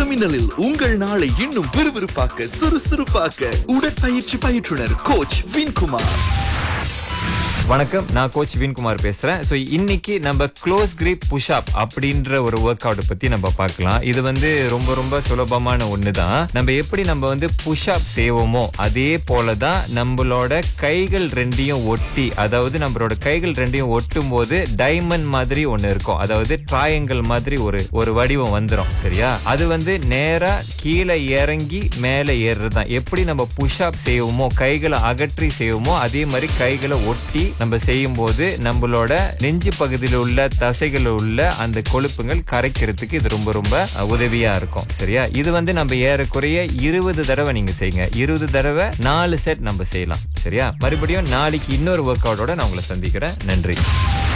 வணக்கம் மின்னலில் உங்கள் நாளை இன்னும் விறுவிறுப்பாக்க சுறுசுறுப்பாக்க உடற்பயிற்சி பயிற்றுனர் கோச் வின்குமார். வணக்கம், நான் கோச் வின்குமார் பேசுறேன். ஸோ இன்னைக்கு நம்ம க்ளோஸ் கிரிப் புஷ்அப் அப்படின்ற ஒரு ஒர்க் அவுட் பத்தி நம்ம பார்க்கலாம். இது ரொம்ப ரொம்ப சுலபமான ஒன்று தான். நம்ம புஷ்அப் செய்வோமோ அதே போலதான் நம்மளோட கைகள் ரெண்டையும் ஒட்டி, அதாவது நம்மளோட கைகள் ரெண்டையும் ஒட்டும் போது டைமண்ட் மாதிரி ஒன்று இருக்கும், அதாவது ட்ரையாங்கிள் மாதிரி ஒரு வடிவம் வந்துடும். சரியா? அது நேரா கீழே இறங்கி மேலே ஏறுறது தான். எப்படி நம்ம புஷ்அப் செய்வோமோ, கைகளை அகற்றி செய்வோமோ, அதே மாதிரி கைகளை ஒட்டி நம்ம செய்யும் போது நம்மளோட நெஞ்சு பகுதியில் உள்ள தசைகள் உள்ள அந்த கொழுப்புகள் கரைக்கிறதுக்கு இது ரொம்ப ரொம்ப உதவியா இருக்கும். சரியா? இது நம்ம ஏறக்குறைய 20 தடவை நீங்க செய்யுங்க. 20 தடவை 4 செட் நம்ம செய்யலாம். சரியா? மறுபடியும் நாளைக்கு இன்னொரு ஒர்க் அவுட்டோட நான் உங்களை சந்திக்கிறேன். நன்றி.